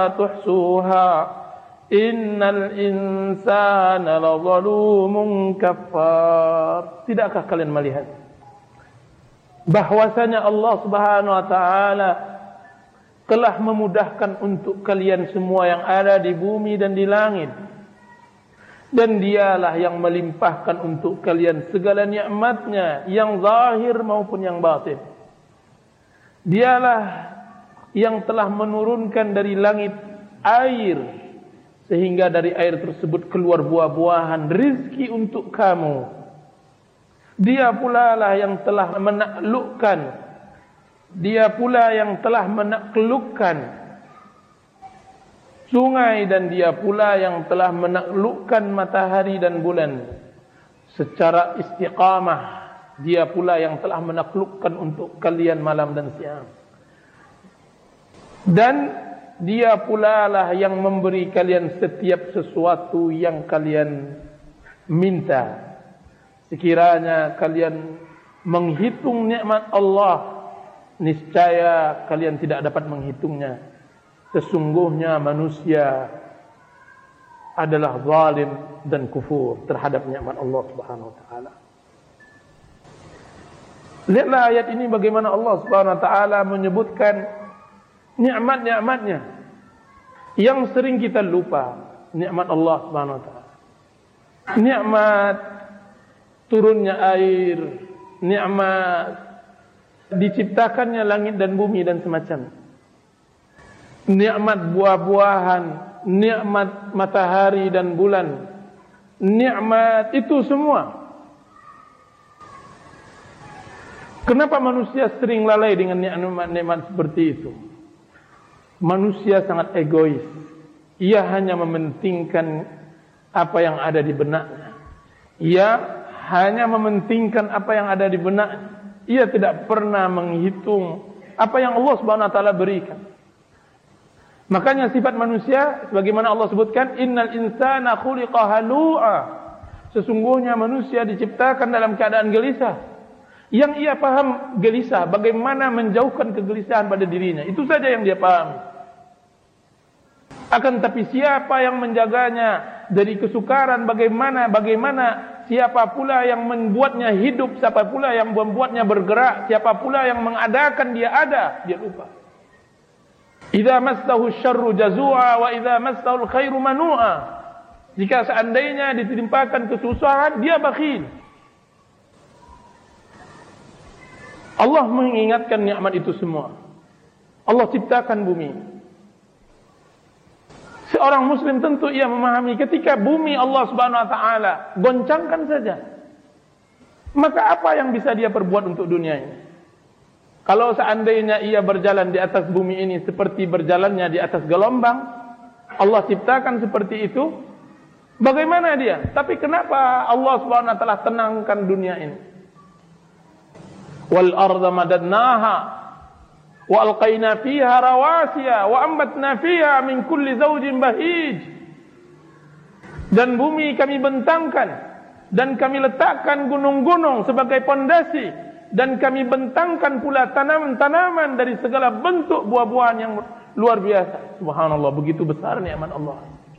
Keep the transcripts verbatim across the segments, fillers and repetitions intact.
tuhsuha innal insana lazalumun kafar. Tidakkah kalian melihat bahwasanya Allah Subhanahu wa taala telah memudahkan untuk kalian semua yang ada di bumi dan di langit, dan dialah yang melimpahkan untuk kalian segala nikmatnya yang zahir maupun yang batin. Dialah yang telah menurunkan dari langit air, sehingga dari air tersebut keluar buah-buahan rizki untuk kamu. Dia pula lah yang telah menaklukkan, dia pula yang telah menaklukkan sungai, dan dia pula yang telah menaklukkan matahari dan bulan secara istiqamah. Dia pula yang telah menaklukkan untuk kalian malam dan siang. Dan dia pula lah yang memberi kalian setiap sesuatu yang kalian minta. Sekiranya kalian menghitung nikmat Allah, niscaya kalian tidak dapat menghitungnya. Sesungguhnya manusia adalah zalim dan kufur terhadap nikmat Allah Subhanahu wa taala. Lihatlah ayat ini bagaimana Allah Subhanahu wa taala menyebutkan nikmat-nikmatnya yang sering kita lupa. Nikmat Allah Subhanahu wa taala, nikmat turunnya air, nikmat diciptakannya langit dan bumi dan semacam, nikmat buah-buahan, nikmat matahari dan bulan, nikmat itu semua. Kenapa manusia sering lalai dengan nikmat-nikmat seperti itu? Manusia sangat egois. Ia hanya mementingkan apa yang ada di benaknya. Ia hanya mementingkan apa yang ada di benaknya. Ia tidak pernah menghitung apa yang Allah Subhanahu wa taala berikan. Makanya sifat manusia sebagaimana Allah sebutkan, innal insana khuliqa halu'a. Sesungguhnya manusia diciptakan dalam keadaan gelisah. Yang ia paham gelisah, bagaimana menjauhkan kegelisahan pada dirinya. Itu saja yang dia paham. Akan tapi siapa yang menjaganya dari kesukaran, bagaimana bagaimana siapa pula yang membuatnya hidup, siapa pula yang membuatnya bergerak, siapa pula yang mengadakan dia ada, dia lupa. Idza massahu syarru jazua wa idza massahu khairu manua. Jika seandainya ditimpakan kesusahan, dia bakhil. Allah mengingatkan nikmat itu semua. Allah ciptakan bumi. Seorang muslim tentu ia memahami ketika bumi Allah Subhanahu wa taala goncangkan saja, maka apa yang bisa dia perbuat untuk dunia ini? Kalau seandainya ia berjalan di atas bumi ini seperti berjalannya di atas gelombang, Allah ciptakan seperti itu, bagaimana dia? Tapi kenapa Allah Subhanahu wa taala tenangkan dunia ini? Wal arda madadnaha wa alqaina fiha rawasiya wa ambatna fiha min kulli zawjin bahij. Dan bumi kami bentangkan dan kami letakkan gunung-gunung sebagai pondasi, dan kami bentangkan pula tanaman-tanaman dari segala bentuk buah-buahan yang luar biasa. Subhanallah, begitu besar nikmat Allah.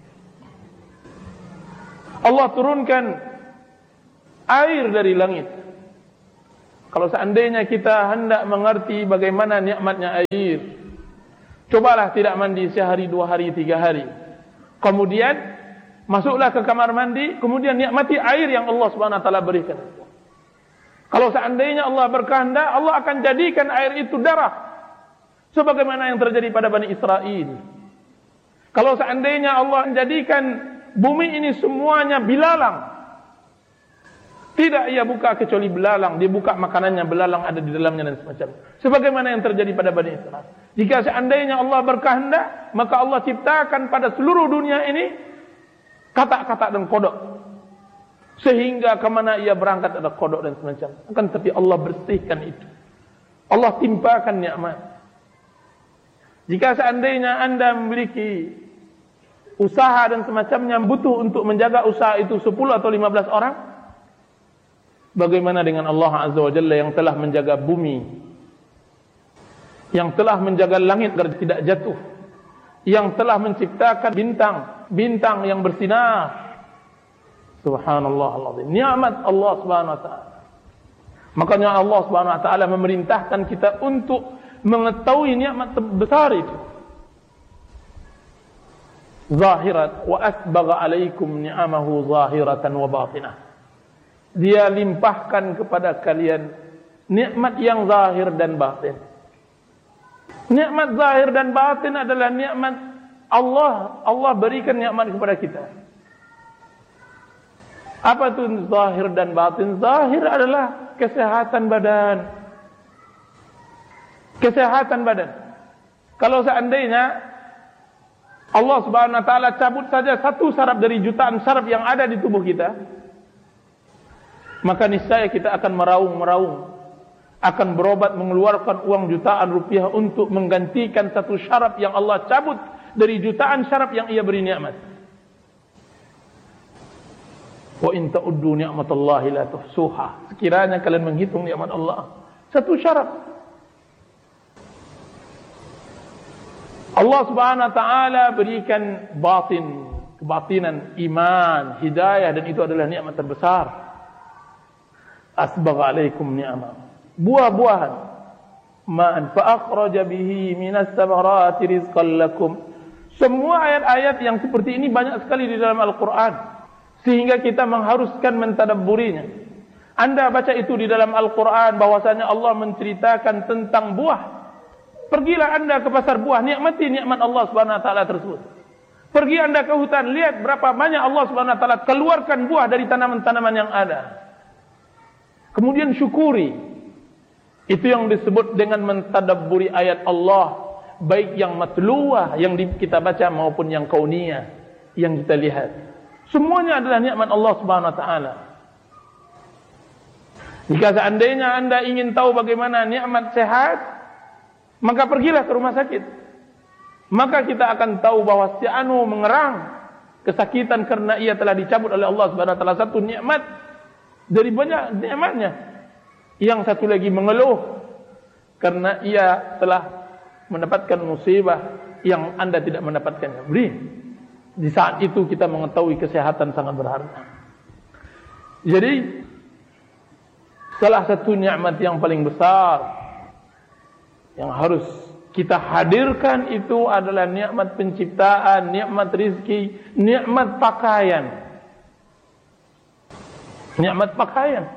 Allah turunkan air dari langit. Kalau seandainya kita hendak mengerti bagaimana nikmatnya air, cobalah tidak mandi sehari, dua hari, tiga hari. Kemudian masuklah ke kamar mandi, kemudian nikmati air yang Allah Subhanahu wa taala berikan. Kalau seandainya Allah berkehendak, Allah akan jadikan air itu darah, sebagaimana yang terjadi pada Bani Israel. Kalau seandainya Allah menjadikan bumi ini semuanya bilalang, tidak ia buka kecuali belalang, dia buka makanannya, belalang ada di dalamnya dan semacam. Sebagaimana yang terjadi pada Bani Israel. Jika seandainya Allah berkehendak, maka Allah ciptakan pada seluruh dunia ini katak-katak dan kodok, sehingga kemana ia berangkat ada kodok dan semacam. Akan tapi Allah bersihkan itu, Allah timpakan nikmat. Jika seandainya anda memiliki usaha dan semacamnya, butuh untuk menjaga usaha itu sepuluh atau lima belas orang, bagaimana dengan Allah Azza wa Jalla yang telah menjaga bumi, yang telah menjaga langit agar tidak jatuh, yang telah menciptakan bintang, bintang yang bersinar. Subhanallah al-azim. Nikmat Allah Subhanahu wa taala. Makanya Allah Subhanahu wa taala memerintahkan kita untuk mengetahui nikmat besar itu. Zahirat wa asbagha alaikum ni'amahu zahiratan wa batinah. Dia limpahkan kepada kalian nikmat yang zahir dan batin. Nikmat zahir dan batin adalah nikmat Allah. Allah berikan nikmat kepada kita. Apa itu zahir dan batin? Zahir adalah kesehatan badan. Kesehatan badan. Kalau seandainya Allah Subhanahu wa taala cabut saja satu saraf dari jutaan saraf yang ada di tubuh kita, maka niscaya kita akan meraung-meraung, akan berobat mengeluarkan uang jutaan rupiah untuk menggantikan satu syaraf yang Allah cabut dari jutaan syaraf yang ia beri nikmat. Wa in ta'uddu ni'matallahi la tuhsuha. Sekiranya kalian menghitung nikmat Allah, satu syaraf. Allah Subhanahu wa taala berikan batin, kebatinan, iman, hidayah, dan itu adalah nikmat terbesar. Asbagha alaikum ni'amah. Buah-buahan. Ma'an fa akhraja bihi minas samarati rizqan lakum. Semua ayat-ayat yang seperti ini banyak sekali di dalam Al-Qur'an, sehingga kita mengharuskan mentadabburinya. Anda baca itu di dalam Al-Qur'an bahwasanya Allah menceritakan tentang buah. Pergilah anda ke pasar buah, nikmati nikmat Allah Subhanahu wa taala tersebut. Pergi anda ke hutan, lihat berapa banyak Allah Subhanahu wa taala keluarkan buah dari tanaman-tanaman yang ada. Kemudian syukuri. Itu yang disebut dengan mentadabburi ayat Allah, baik yang matluwah yang kita baca maupun yang kauniyah yang kita lihat. Semuanya adalah nikmat Allah Subhanahu wa taala. Jika seandainya anda ingin tahu bagaimana nikmat sehat, maka pergilah ke rumah sakit. Maka kita akan tahu bahwa si anu mengerang kesakitan karena ia telah dicabut oleh Allah Subhanahu wa taala satu nikmat dari banyak nikmatnya. Yang satu lagi mengeluh karena ia telah mendapatkan musibah yang anda tidak mendapatkannya. Beri. Di saat itu kita mengetahui kesehatan sangat berharga. Jadi salah satu nikmat yang paling besar yang harus kita hadirkan itu adalah nikmat penciptaan, nikmat rizki, nikmat pakaian. Nikmat pakaian.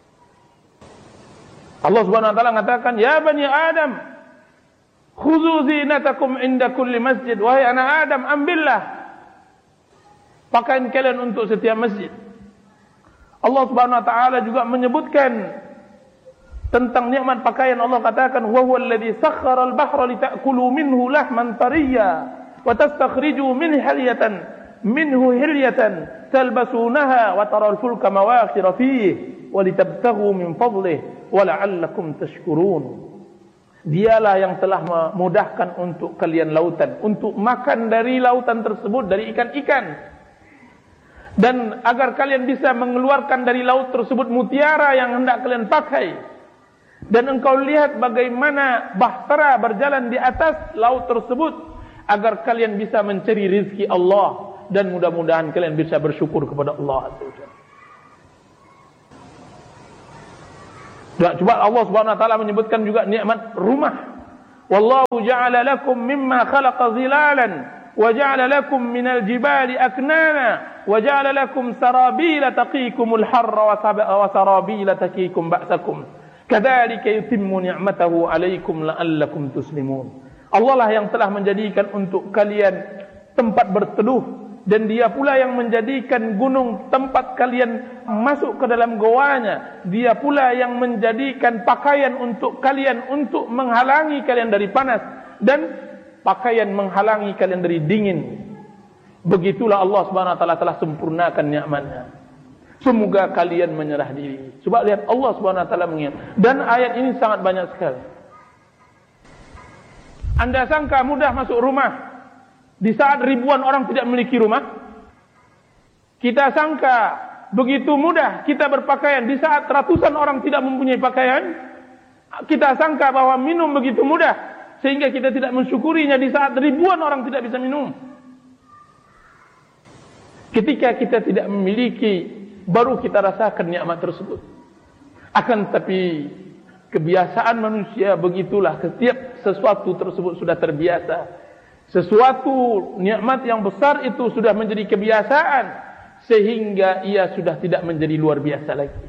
Allah Subhanahu wa taala mengatakan, "Ya bani Adam, khudhu zinatakum inda kulli masjid." Wahai anak Adam, ambillah pakaian kalian untuk setiap masjid. Allah Subhanahu wa taala juga menyebutkan tentang nikmat pakaian. Allah katakan, "Wa huwal ladzi sakhkhara al-bahra litakulu minhu lahman tariyya wa tastakhriju minhu hilyatan minhu hilyatan talbasunaha wa taral fulka mawakhira fihi wa litabtaghu min fadlihi wa la'allakum tashkurun." Dialah yang telah memudahkan untuk kalian lautan, untuk makan dari lautan tersebut, dari ikan-ikan, dan agar kalian bisa mengeluarkan dari laut tersebut mutiara yang hendak kalian pakai. Dan engkau lihat bagaimana bahtera berjalan di atas laut tersebut, agar kalian bisa mencari rizki Allah, dan mudah-mudahan kalian bisa bersyukur kepada Allah Azza wa Jalla. Coba Allah Subhanahu wa taala menyebutkan juga nikmat rumah. Wallahu ja'ala lakum mimma khalaqa zilalan wa ja'ala lakum minal jibali aknana wa ja'ala lakum sarabila taqikumul harra wa sarabila taqikum ba'sakum. Kadzalika yutimmu ni'matahu 'alaikum la'allakum tuslimun. Allah lah yang telah menjadikan untuk kalian tempat berteduh, dan Dia pula yang menjadikan gunung tempat kalian masuk ke dalam goanya. Dia pula yang menjadikan pakaian untuk kalian untuk menghalangi kalian dari panas, dan pakaian menghalangi kalian dari dingin. Begitulah Allah Subhanahu wa taala telah sempurnakan nikmatnya. Semoga kalian menyerah diri. Coba lihat Allah Subhanahu wa taala mengingat. Dan ayat ini sangat banyak sekali. Anda sangka mudah masuk rumah di saat ribuan orang tidak memiliki rumah? Kita sangka begitu mudah kita berpakaian di saat ratusan orang tidak mempunyai pakaian? Kita sangka bahwa minum begitu mudah sehingga kita tidak mensyukurinya di saat ribuan orang tidak bisa minum. Ketika kita tidak memiliki, baru kita rasakan nikmat tersebut. Akan tapi kebiasaan manusia begitulah, setiap sesuatu tersebut sudah terbiasa. Sesuatu nikmat yang besar itu sudah menjadi kebiasaan, sehingga ia sudah tidak menjadi luar biasa lagi.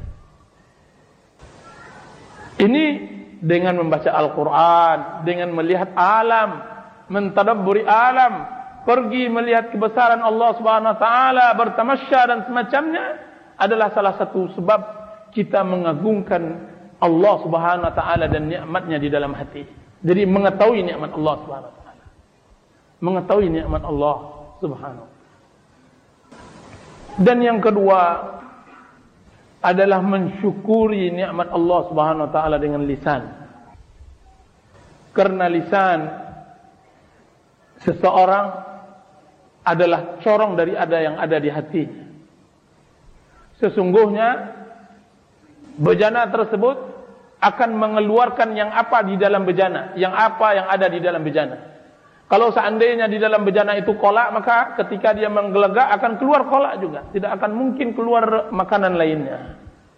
Ini dengan membaca Al-Quran, dengan melihat alam, mentadabburi alam, pergi melihat kebesaran Allah Subhanahu wa taala, bertamasya dan semacamnya, adalah salah satu sebab kita mengagungkan Allah Subhanahu wa taala dan nikmatnya di dalam hati. Jadi mengetahui nikmat Allah Subhanahu wa taala. Mengetahui nikmat Allah Subhanahu. Dan yang kedua adalah mensyukuri nikmat Allah Subhanahu wa taala dengan lisan. Karena lisan seseorang adalah corong dari ada yang ada di hati. Sesungguhnya bejana tersebut akan mengeluarkan yang apa di dalam bejana, yang apa yang ada di dalam bejana. Kalau seandainya di dalam bejana itu kolak, maka ketika dia menggelegak akan keluar kolak juga, tidak akan mungkin keluar makanan lainnya.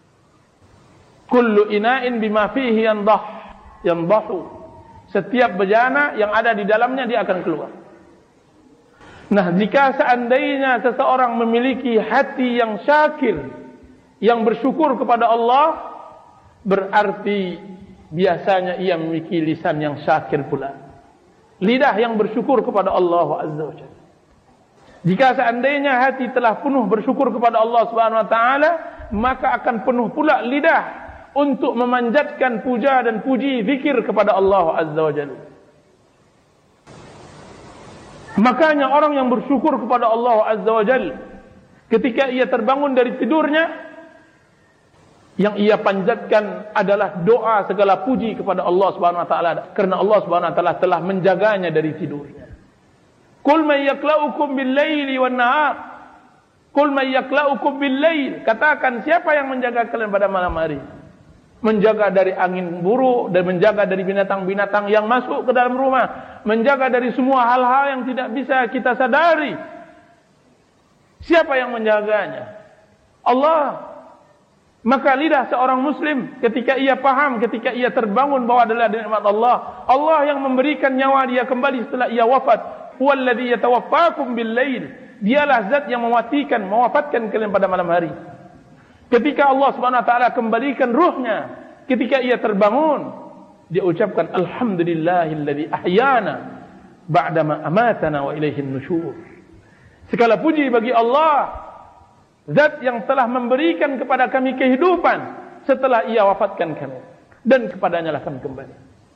Kullu ina'in bima fihi yandah, yandahu. Setiap bejana yang ada di dalamnya dia akan keluar. Nah, jika seandainya seseorang memiliki hati yang syakir, yang bersyukur kepada Allah, berarti biasanya ia memiliki lisan yang syakir pula. Lidah yang bersyukur kepada Allah Azza wa Jalla. Jika seandainya hati telah penuh bersyukur kepada Allah Subhanahu wa taala, maka akan penuh pula lidah untuk memanjatkan puja dan puji zikir kepada Allah Azza wa Jalla. Makanya orang yang bersyukur kepada Allah Azza wa Jalla, ketika ia terbangun dari tidurnya, yang ia panjatkan adalah doa segala puji kepada Allah Subhanahu wa taala, karena Allah Subhanahu wa taala telah menjaganya dari tidurnya. Qul may yaklaukum bil-laili wan-nahar. Qul may yaklaukum bil-lail. Katakan, siapa yang menjaga kalian pada malam hari? Menjaga dari angin buruk dan menjaga dari binatang-binatang yang masuk ke dalam rumah, menjaga dari semua hal-hal yang tidak bisa kita sadari. Siapa yang menjaganya? Allah. Maka lidah seorang muslim ketika ia paham, ketika ia terbangun bahwa adalah nikmat Allah, Allah yang memberikan nyawa dia kembali setelah ia wafat. Huwallazi yatawaffakum bil-lail. Dialah zat yang mematikan, mewafatkan kalian pada malam hari. Ketika Allah Subhanahu wa taala kembalikan ruhnya, ketika ia terbangun, dia ucapkan alhamdulillahilladzi ahyana ba'dama amatana wa ilaihin nusyur. Segala puji bagi Allah, zat yang telah memberikan kepada kami kehidupan setelah ia wafatkan kami, dan kepadanya lah kami kembali.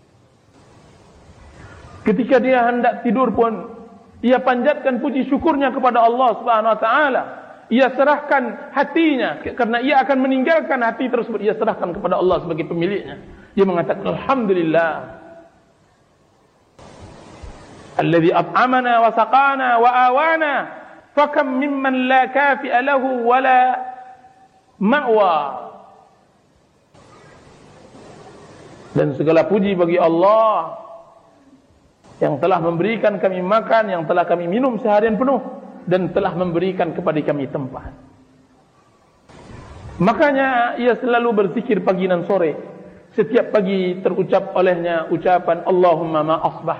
Ketika dia hendak tidur pun, ia panjatkan puji syukurnya kepada Allah Subhanahu wa taala. Ia serahkan hatinya, karena ia akan meninggalkan hati tersebut, ia serahkan kepada Allah sebagai pemiliknya. Dia mengatakan alhamdulillah alladzi at'amana wa saqana wa awana, fakam mimman la kafi'a lahu wa la ma'wa. Dan segala puji bagi Allah yang telah memberikan kami makan, yang telah kami minum seharian penuh, dan telah memberikan kepada kami tempat. Makanya ia selalu berzikir pagi dan sore. Setiap pagi terucap olehnya ucapan Allahumma ma asbah